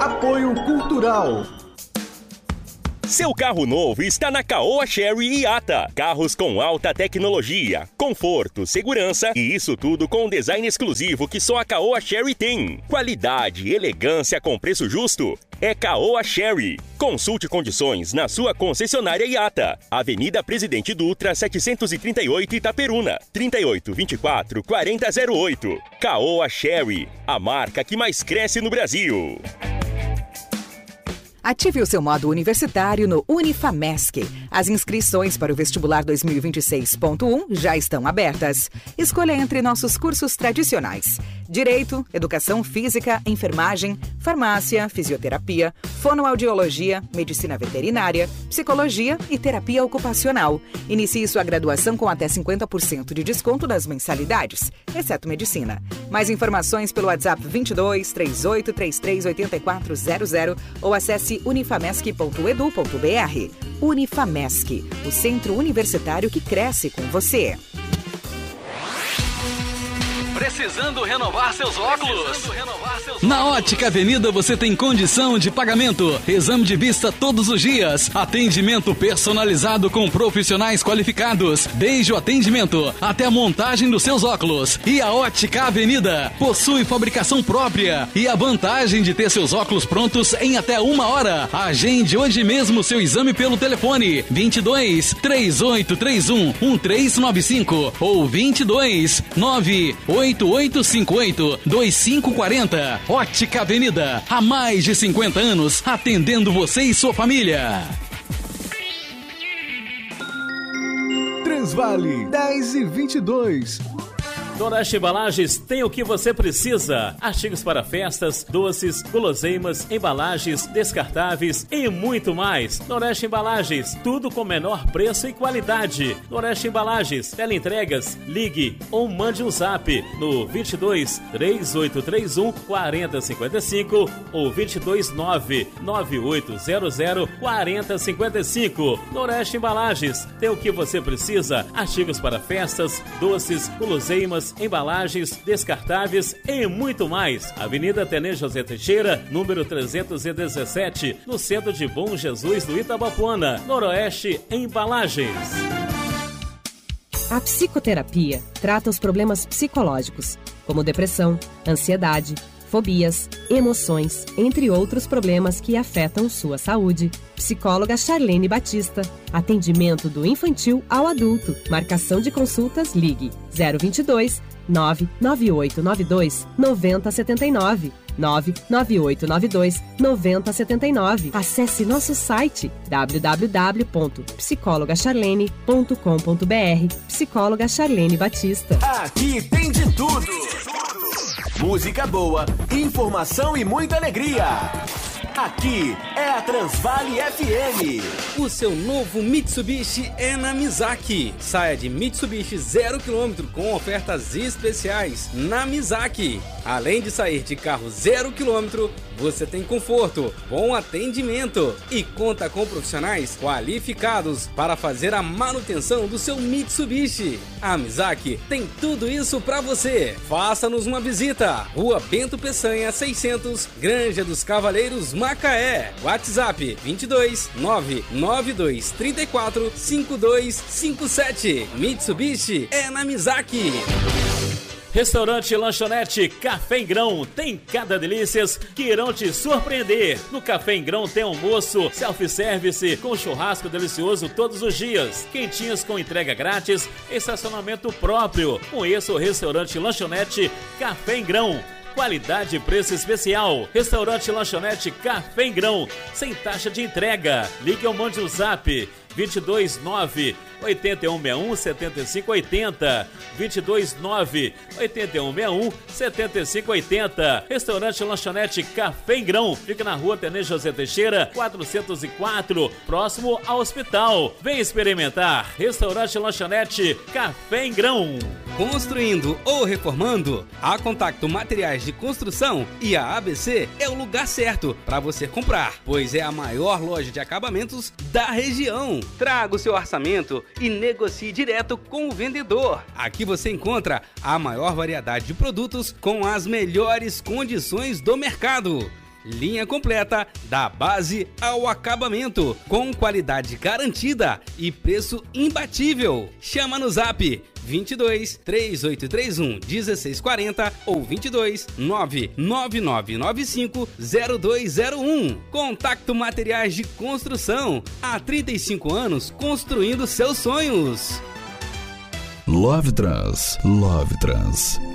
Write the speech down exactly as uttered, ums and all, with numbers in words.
Apoio Cultural. Seu carro novo está na Caoa Chery I A T A. Carros com alta tecnologia, conforto, segurança e isso tudo com um design exclusivo que só a Caoa Chery tem. Qualidade e elegância com preço justo. É Caoa Chery. Consulte condições na sua concessionária I A T A. Avenida Presidente Dutra, setecentos e trinta e oito, Itaperuna. trinta e oito, vinte e quatro, quarenta zero oito. Caoa Chery, a marca que mais cresce no Brasil. Ative o seu modo universitário no Unifamesc. As inscrições para o vestibular dois mil e vinte e seis ponto um já estão abertas. Escolha entre nossos cursos tradicionais: Direito, Educação Física, Enfermagem, Farmácia, Fisioterapia, Fonoaudiologia, Medicina Veterinária, Psicologia e Terapia Ocupacional. Inicie sua graduação com até cinquenta por cento de desconto nas mensalidades, exceto Medicina. Mais informações pelo WhatsApp vinte e dois, trinta e oito, trinta e três, oitenta e quatro zero zero ou acesse unifamesc ponto edu ponto br. Unifamesc, o centro universitário que cresce com você. Precisando renovar seus óculos? Renovar seus Na Ótica Avenida você tem condição de pagamento, exame de vista todos os dias, atendimento personalizado com profissionais qualificados, desde o atendimento até a montagem dos seus óculos. E a Ótica Avenida possui fabricação própria e a vantagem de ter seus óculos prontos em até uma hora. Agende hoje mesmo seu exame pelo telefone vinte e dois, trinta e oito trinta e um, treze noventa e cinco ou vinte e dois, nove oito oito cinco oito, dois cinco quatro zero. Ótica Avenida, há mais de cinquenta anos, atendendo você e sua família. Transvale, dez e vinte e dois. Noroeste Embalagens tem o que você precisa: artigos para festas, doces, guloseimas, embalagens, descartáveis e muito mais. Noroeste Embalagens, tudo com menor preço e qualidade. Noroeste Embalagens, teleentregas, ligue ou mande um zap no vinte e dois, trinta e oito trinta e um, quarenta cinquenta e cinco ou vinte e dois, nove nove oito zero zero, quarenta cinquenta e cinco. Noroeste Embalagens tem o que você precisa: artigos para festas, doces, guloseimas, embalagens, descartáveis e muito mais. Avenida Tenente José Teixeira, número trezentos e dezessete, no centro de Bom Jesus do Itabapuana. Noroeste Embalagens. A psicoterapia trata os problemas psicológicos, como depressão, ansiedade, fobias, emoções, entre outros problemas que afetam sua saúde. Psicóloga Charlene Batista. Atendimento do infantil ao adulto. Marcação de consultas, ligue zero vinte e dois, nove nove oito nove dois, nove zero sete nove, nove nove oito nove dois, nove zero sete nove. Acesse nosso site w w w ponto psicóloga charlene ponto com ponto b r. Psicóloga Charlene Batista. Aqui tem de tudo. Música boa, informação e muita alegria. Aqui é a Transvale F M. O seu novo Mitsubishi é na Mizaki. Saia de Mitsubishi zero quilômetro com ofertas especiais na Mizaki. Além de sair de carro zero quilômetro, você tem conforto, bom atendimento e conta com profissionais qualificados para fazer a manutenção do seu Mitsubishi. A Mizaki tem tudo isso para você. Faça-nos uma visita. Rua Bento Peçanha, seiscentos, Granja dos Cavaleiros, Macaé. WhatsApp vinte e dois, nove nove dois três quatro, cinco dois cinco sete. Mitsubishi é na Mizaki. Restaurante e lanchonete Café em Grão tem cada delícias que irão te surpreender. No Café em Grão tem almoço, self-service com churrasco delicioso todos os dias, quentinhas com entrega grátis, estacionamento próprio. Conheça o restaurante e lanchonete Café em Grão. Qualidade e preço especial. Restaurante e lanchonete Café em Grão, sem taxa de entrega. Ligue ou mande o zap vinte e dois, nove oito um seis um, sete cinco oito zero, vinte e dois, nove oito um seis um, sete cinco oito zero. Restaurante e lanchonete Café em Grão, fica na rua Tenente José Teixeira, quatrocentos e quatro, próximo ao hospital. Vem experimentar. Restaurante e lanchonete Café em Grão. Construindo ou reformando? A Contacto Materiais de Construção e a A B C é o lugar certo para você comprar, pois é a maior loja de acabamentos da região. Traga o seu orçamento e negocie direto com o vendedor. Aqui você encontra a maior variedade de produtos com as melhores condições do mercado. Linha completa da base ao acabamento, com qualidade garantida e preço imbatível. Chama no Zap vinte e dois, três oito três um, um seis quatro zero ou vinte e dois, nove nove nove nove cinco, zero dois zero um. Contacto Materiais de Construção. Há trinta e cinco anos construindo seus sonhos. Love Trans, Love Trans.